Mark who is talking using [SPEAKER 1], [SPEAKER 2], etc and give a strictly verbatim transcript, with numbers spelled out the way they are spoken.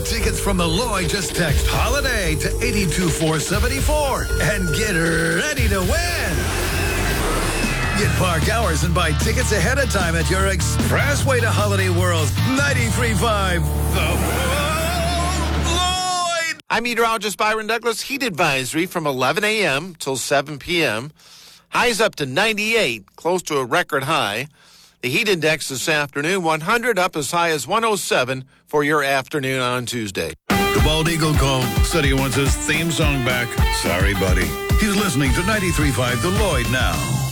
[SPEAKER 1] tickets from the Lloyd. Just text HOLIDAY to eight two four seven four and get ready to win. Get park hours and buy tickets ahead of time at your expressway to Holiday World. ninety-three point five The Lloyd.
[SPEAKER 2] I'm meteorologist Byron Douglas. Heat advisory from eleven a.m. till seven p.m. Highs up to ninety-eight, close to a record high. The heat index this afternoon, one hundred, up as high as one oh seven for your afternoon on Tuesday.
[SPEAKER 1] The Bald Eagle called, said he wants his theme song back. Sorry, buddy. He's listening to ninety-three point five The Lloyd now.